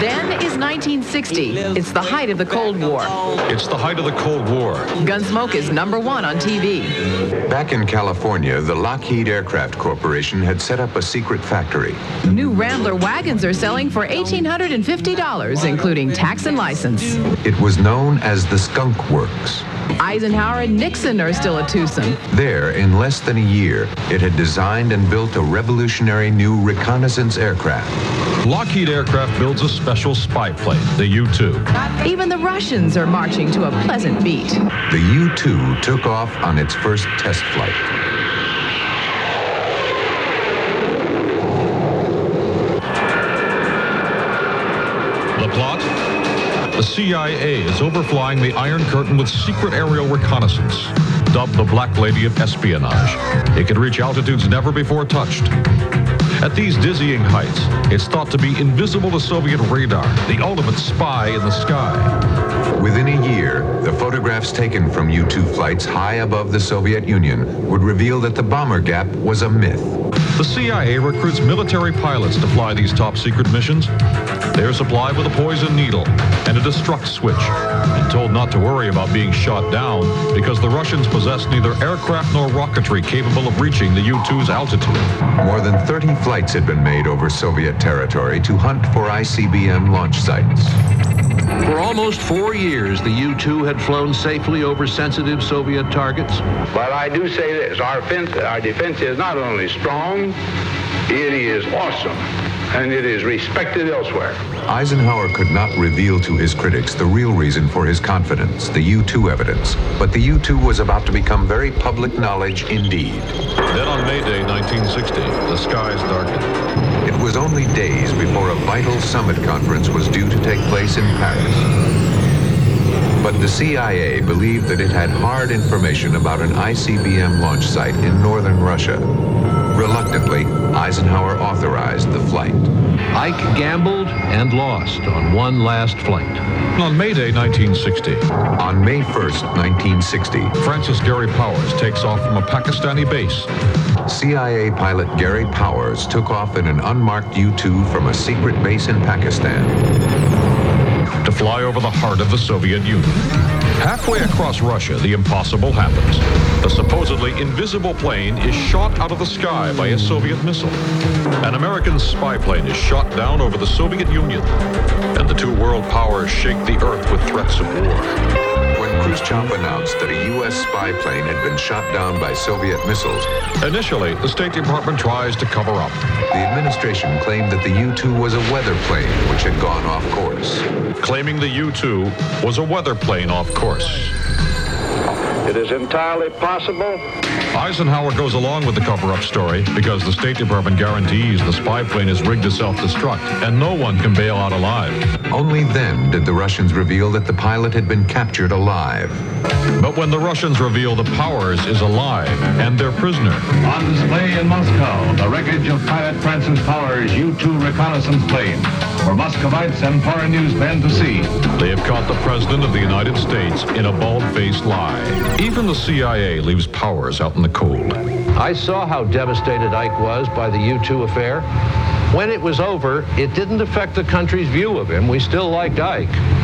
Then is 1960. It's the height of the Cold War. It's the height of the Cold War. Gunsmoke is #1 on TV. Back in California, the Lockheed Aircraft Corporation had set up a secret factory. New Rambler wagons are selling for $1,850, including tax and license. It was known as the Skunk Works. Eisenhower and Nixon are still at Tucson. There, in less than a year, it had designed and built a revolutionary new reconnaissance aircraft. Lockheed Aircraft builds a special spy plane, the U-2. Even the Russians are marching to a pleasant beat. The U-2 took off on its first test flight. The plot? The CIA is overflying the Iron Curtain with secret aerial reconnaissance. Dubbed the Black Lady of Espionage, it can reach altitudes never before touched. At these dizzying heights, it's thought to be invisible to Soviet radar, the ultimate spy in the sky. Within a year, the photographs taken from U-2 flights high above the Soviet Union would reveal that the bomber gap was a myth. The CIA recruits military pilots to fly these top-secret missions. They're supplied with a poison needle and a destruct switch, and told not to worry about being shot down because the Russians possess neither aircraft nor rocketry capable of reaching the U-2's altitude. More than 30 flights had been made over Soviet territory to hunt for ICBM launch sites. For almost 4 years, the U-2 had flown safely over sensitive Soviet targets. But I do say this, our defense is not only strong, it is awesome, and it is respected elsewhere. Eisenhower could not reveal to his critics the real reason for his confidence, the U-2 evidence. But the U-2 was about to become very public knowledge indeed. Then on May Day 1960, the skies darkened. It was only days before a vital summit conference was due to take place in Paris. But the CIA believed that it had hard information about an ICBM launch site in northern Russia. Reluctantly, Eisenhower authorized the flight. Ike gambled and lost on one last flight. On May Day 1960, On May 1st, 1960, Francis Gary Powers takes off from a Pakistani base. CIA pilot Gary Powers took off in an unmarked U-2 from a secret base in Pakistan. To fly over the heart of the Soviet Union. Halfway across Russia, the impossible happens. The supposedly invisible plane is shot out of the sky by a Soviet missile. An American spy plane is shot down over the Soviet Union, and the two world powers shake the earth with threats of war. When Khrushchev announced that a U.S. spy plane had been shot down by Soviet missiles, Initially, the State Department tries to cover up. the administration claimed that the U-2 was a weather plane which had gone off course. Claiming the U-2 was a weather plane off course. It is entirely possible. Eisenhower goes along with the cover-up story because the State Department guarantees the spy plane is rigged to self-destruct and no one can bail out alive. Only then did the Russians reveal that the pilot had been captured alive. But when the Russians reveal the Powers is alive and their prisoner, On display in Moscow, the wreckage of pilot Francis Powers' U-2 reconnaissance plane for Muscovites and foreign newsmen to see. they have caught the President of the United States in a bald-faced lie. Even the CIA leaves Powers out in the cold. I saw how devastated Ike was by the U-2 affair. When it was over, it didn't affect the country's view of him. We still liked Ike.